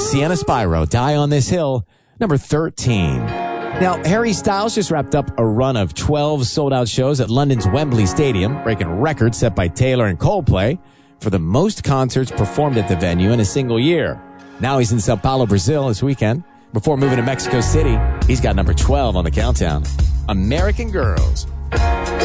Sienna Spyro, Die on This Hill, number 13. Now, Harry Styles just wrapped up a run of 12 sold-out shows at London's Wembley Stadium, breaking records set by Taylor and Coldplay for the most concerts performed at the venue in a single year. Now he's in Sao Paulo, Brazil this weekend. Before moving to Mexico City, he's got number 12 on the countdown. American Girls.